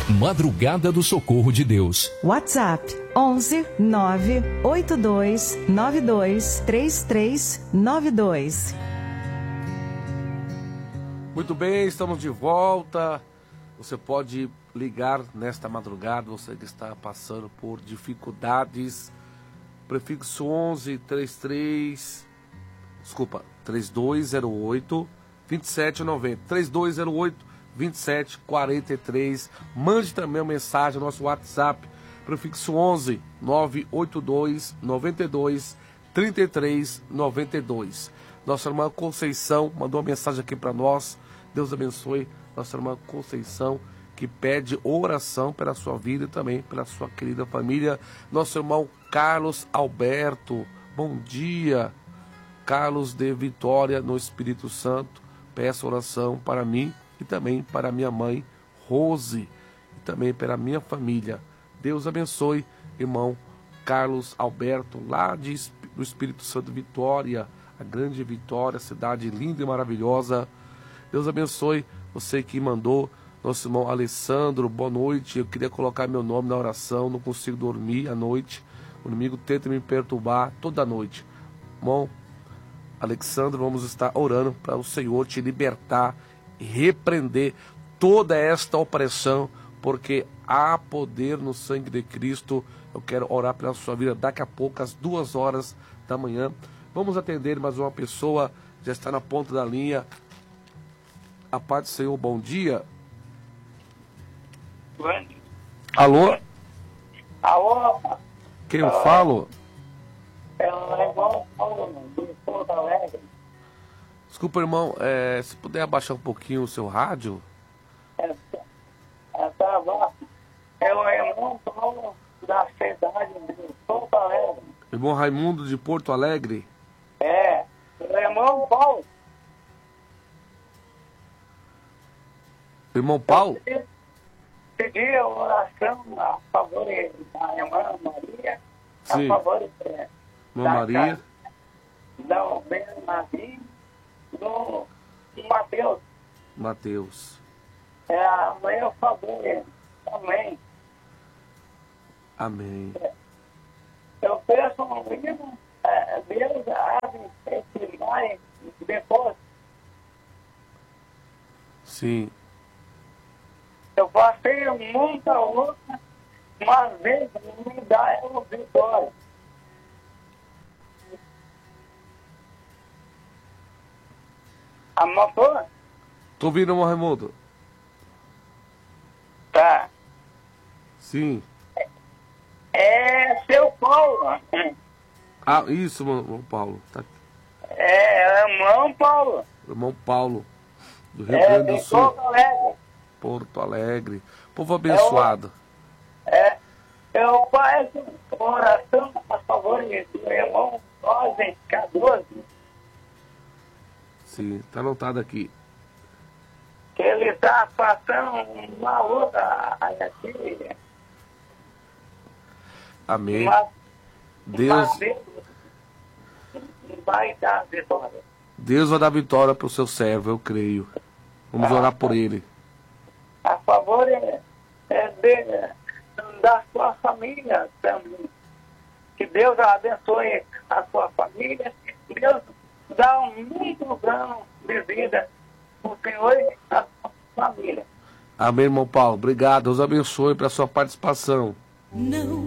Madrugada do Socorro de Deus. WhatsApp 11 982 92 3392. Muito bem, estamos de volta. Você pode ligar nesta madrugada, você que está passando por dificuldades. Prefixo 3208 2790. 3208 2743. Mande também uma mensagem no nosso WhatsApp. Prefixo 11 982 92 33 92. Nossa irmã Conceição mandou uma mensagem aqui para nós. Deus abençoe nossa irmã Conceição, que pede oração pela sua vida e também pela sua querida família. Nosso irmão Carlos Alberto, bom dia. Carlos de Vitória no Espírito Santo, peço oração para mim e também para minha mãe Rose e também para minha família. Deus abençoe, irmão Carlos Alberto, lá do Espírito Santo, Vitória, a grande Vitória, cidade linda e maravilhosa. Deus abençoe você que mandou. Nosso irmão Alessandro, boa noite. Eu queria colocar meu nome na oração, não consigo dormir à noite. O inimigo tenta me perturbar toda noite. Irmão Alexandre, vamos estar orando para o Senhor te libertar e repreender toda esta opressão, porque há poder no sangue de Cristo. Eu quero orar pela sua vida daqui a pouco, às 2 horas da manhã. Vamos atender mais uma pessoa, já está na ponta da linha. A paz do Senhor, bom dia. Alô? Alô? Quem eu falo? É o irmão Paulo, de Porto Alegre. Desculpa, irmão, se puder abaixar um pouquinho o seu rádio. Tá bom. É o irmão Paulo da cidade de Porto Alegre. Irmão Raimundo de Porto Alegre? É, o irmão Paulo. Irmão Paulo? Pedi a oração a favor da irmã Maria. Sim. A favor Irmã Maria. Da Bernardinho, do Mateus. Mateus. É a mãe a favor também. Amém. Eu peço um livro, Deus abre esse mar depois. Sim. Eu passei muita luta, mas Deus me dá uma vitória. Anotou? Tô ouvindo, irmão Raimundo? Tá. Sim. É seu Paulo. Ah, isso, irmão Paulo. Tá. É, irmão Paulo. Irmão Paulo, do Rio Grande do Sul. Porto Alegre. Porto Alegre. Povo abençoado. Eu faço oração a favor do irmão Rosen Cardoso. Sim, tá anotado aqui. Que ele está passando uma luta aqui. Amém. Mas Deus vai dar vitória. Deus vai dar vitória para o seu servo, eu creio. Vamos orar por ele. A favor da sua família também. Que Deus abençoe a sua família. Deus dá muito ano de vida para o Senhor e a sua família. Amém, irmão Paulo. Obrigado. Deus abençoe pela sua participação. Não.